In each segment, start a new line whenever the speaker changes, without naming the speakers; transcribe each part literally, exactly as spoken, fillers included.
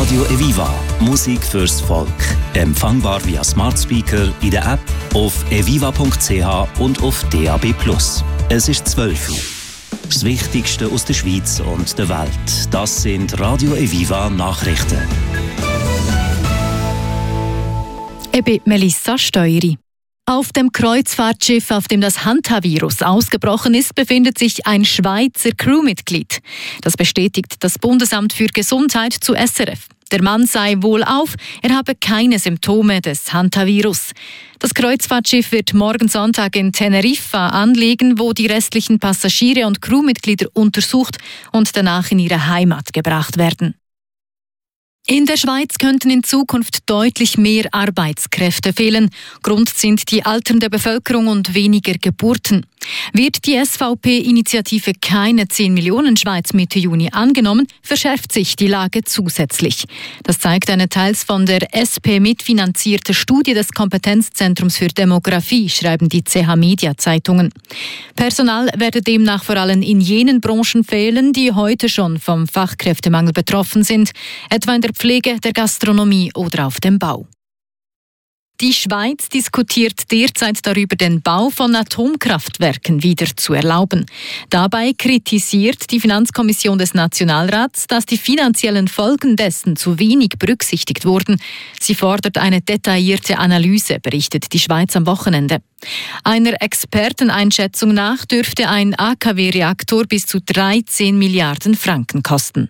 Radio Eviva. Musik fürs Volk. Empfangbar via Smart Speaker, in der App, auf eviva punkt c h und auf D A B plus. Es ist zwölf Uhr. Das Wichtigste aus der Schweiz und der Welt. Das sind Radio Eviva Nachrichten.
Ich bin Melissa Steueri. Auf dem Kreuzfahrtschiff, auf dem das Hantavirus ausgebrochen ist, befindet sich ein Schweizer Crewmitglied. Das bestätigt das Bundesamt für Gesundheit zu S R F. Der Mann sei wohlauf, er habe keine Symptome des Hantavirus. Das Kreuzfahrtschiff wird morgen Sonntag in Teneriffa anlegen, wo die restlichen Passagiere und Crewmitglieder untersucht und danach in ihre Heimat gebracht werden. In der Schweiz könnten in Zukunft deutlich mehr Arbeitskräfte fehlen. Grund sind die alternde Bevölkerung und weniger Geburten. Wird die S V P-Initiative keine zehn Millionen Schweiz Mitte Juni angenommen, verschärft sich die Lage zusätzlich. Das zeigt eine teils von der S P mitfinanzierte Studie des Kompetenzzentrums für Demografie, schreiben die C H-Media-Zeitungen. Personal werde demnach vor allem in jenen Branchen fehlen, die heute schon vom Fachkräftemangel betroffen sind, etwa in der Pflege, der Gastronomie oder auf dem Bau. Die Schweiz diskutiert derzeit darüber, den Bau von Atomkraftwerken wieder zu erlauben. Dabei kritisiert die Finanzkommission des Nationalrats, dass die finanziellen Folgen dessen zu wenig berücksichtigt wurden. Sie fordert eine detaillierte Analyse, berichtet die Schweiz am Wochenende. Einer Experteneinschätzung nach dürfte ein A K W-Reaktor bis zu dreizehn Milliarden Franken kosten.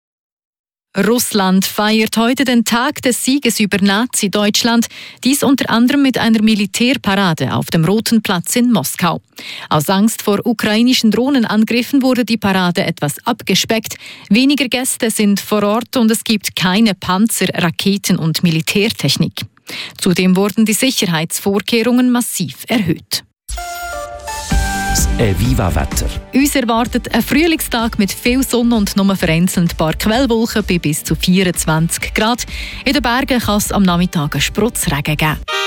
Russland feiert heute den Tag des Sieges über Nazi-Deutschland, dies unter anderem mit einer Militärparade auf dem Roten Platz in Moskau. Aus Angst vor ukrainischen Drohnenangriffen wurde die Parade etwas abgespeckt. Weniger Gäste sind vor Ort und es gibt keine Panzer, Raketen und Militärtechnik. Zudem wurden die Sicherheitsvorkehrungen massiv erhöht.
Eviva-Wetter.
Uns erwartet ein Frühlingstag mit viel Sonne und nur vereinzelt ein paar Quellwolken bei bis zu vierundzwanzig Grad. In den Bergen kann es am Nachmittag einen Sprotzregen geben.